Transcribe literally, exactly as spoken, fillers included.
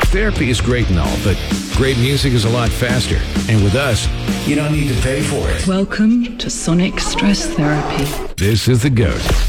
Therapy is great and all, but great music is a lot faster. And with us, you don't need to pay for it. Welcome to Sonic Stress Therapy. This is The Goat.